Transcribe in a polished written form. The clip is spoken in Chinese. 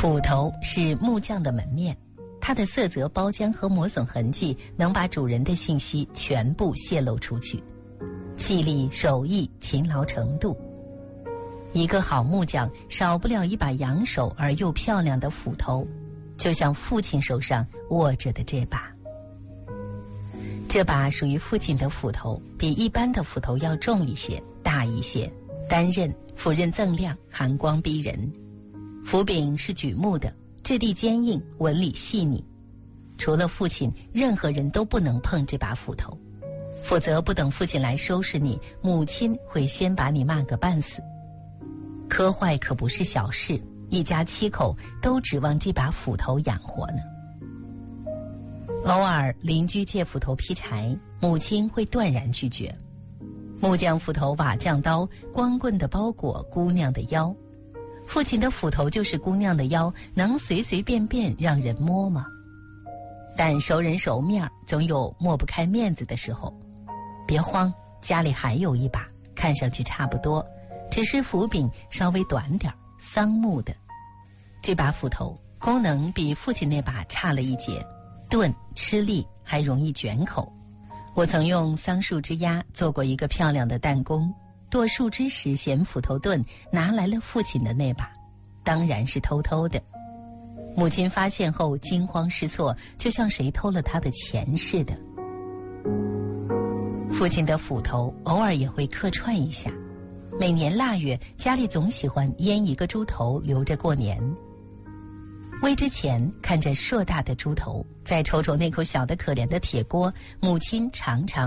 斧头是木匠的门面，它的色泽、包浆和磨损痕迹能把主人的信息全部泄露出去。气力、手艺、勤劳程度，一个好木匠少不了一把扬手而又漂亮的斧头，就像父亲手上握着的这把。这把属于父亲的斧头，比一般的斧头要重一些、大一些，单刃，斧刃锃亮，寒光逼人。斧柄是榉木的，质地坚硬，纹理细腻。除了父亲，任何人都不能碰这把斧头，否则不等父亲来收拾你，母亲会先把你骂个半死。磕坏可不是小事，一家7口都指望这把斧头养活呢。偶尔邻居借斧头劈柴，母亲会断然拒绝。木匠斧头、瓦匠刀，光棍的包裹姑娘的腰。父亲的斧头就是姑娘的腰，能随随便便让人摸吗？但熟人熟面，总有抹不开面子的时候。别慌，家里还有一把，看上去差不多，只是斧柄稍微短点，桑木的。这把斧头功能比父亲那把差了一截，钝吃力，还容易卷口。我曾用桑树枝丫做过一个漂亮的弹弓，剁树枝时嫌斧头钝，拿来了父亲的那把，当然是偷偷的。母亲发现后惊慌失措，就像谁偷了他的钱似的。父亲的斧头偶尔也会客串一下，每年腊月家里总喜欢腌一个猪头留着过年。煨之前看着硕大的猪头，再瞅瞅那口小的可怜的铁锅，母亲常常